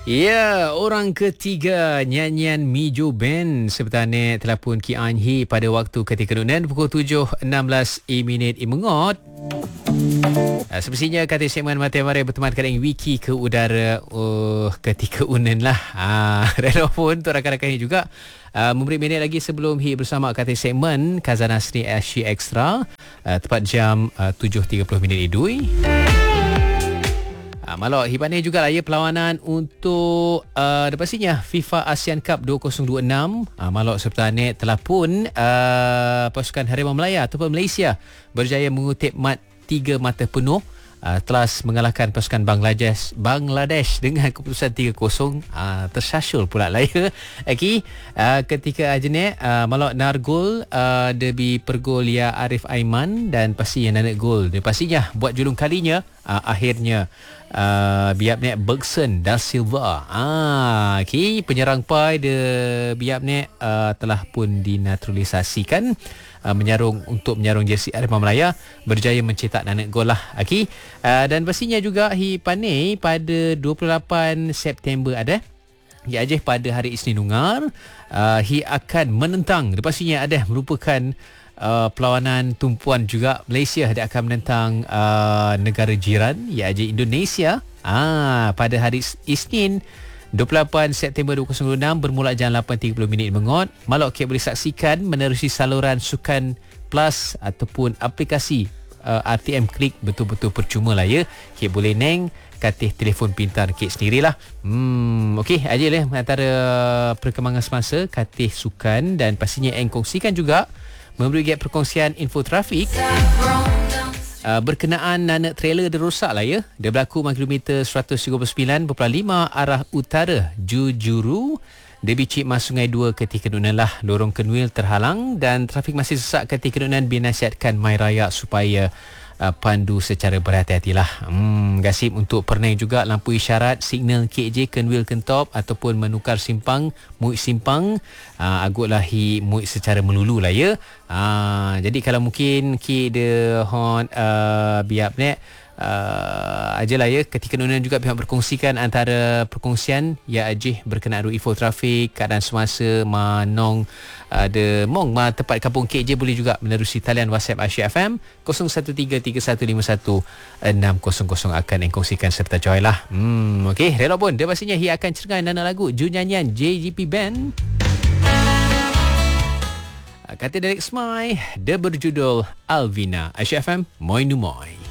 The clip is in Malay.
Ya, orang ketiga nyanyian Mijo Band sebenarnya telah pun Ki Anhi pada waktu ketika nunan pukul 7.16 minit mengot. Semestinya kata segmen Mata Mari bertemankan dengan Wiki ke udara ketika unen lah. Telefon untuk rakan-rakan ini juga. Memberi minit lagi sebelum Hi bersama kata segmen Khazanah Seni Asia Extra tepat jam 7.30 minit idui. Malok hibat ni juga lah ya perlawanan untuk pastinya FIFA ASEAN Cup 2026. Malok sebenarnya telah pun pasukan Harimau Melaya ataupun Malaysia berjaya mengutip mat 3 mata penuh, telah mengalahkan pasukan Bangladesh dengan keputusan 3-0. Tersasul pula lah ya. Ketika jenis Malok Nargol debi pergol ya Arif Aiman dan pastinya nanak gol. Dia pastinya buat julung kalinya akhirnya biap ni Bergson da Silva. Penyerang pai de biap ni telah pun dinaturalisasikan untuk menyarung jersey Harimau Melaya, berjaya mencetak nanak gol lah. Dan pastinya juga Hi Panei pada 28 September ada Ajih pada hari Isnin Ungar Hi akan menentang, pastinya ada merupakan perlawanan tumpuan juga. Malaysia dia akan menentang negara jiran iaitu Indonesia pada hari Isnin 28 September 2026 bermula jam 8.30 minit mengot. Malok kek boleh saksikan menerusi saluran Sukan Plus ataupun aplikasi RTM Klik, betul-betul percuma lah ya. Kek boleh neng katih telefon pintar kek sendirilah. Okey, aja lah antara perkembangan semasa katih sukan dan pastinya kongsikan juga memberi perkongsian info trafik berkenaan nanak trailer dia rosak lah ya. Dia berlaku kilometer 139.5 arah utara Jujuru. Dia bicik mas Sungai 2 ketika nunan lah. Lorong Kenwil terhalang dan trafik masih sesak ketika nunan. Binasihatkan mai raya supaya pandu secara berhati-hatilah. Gasip untuk pernah juga lampu isyarat signal KJ Kenwil Kentop ataupun menukar simpang muik simpang agaklah hi muik secara melulu lah ya. Jadi kalau mungkin ki de hon biap ni ajalah ya, ketika nunan juga pihak berkongsikan antara perkongsian ya ajih berkenaan info trafik keadaan semasa manong ada mong tepat kampung KJ. Boleh juga menerusi talian WhatsApp Asia FM 0133515600 akan kongsikan serta joy lah. Okey, rela pun dia pastinya ia akan cengang nana lagu Ju nyanyian JGP Band. Kata Derek Smile, dia berjudul Alvina. Asia FM Moi Nu Moi.